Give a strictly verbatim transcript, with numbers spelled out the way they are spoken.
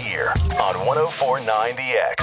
here on one oh four point nine The X.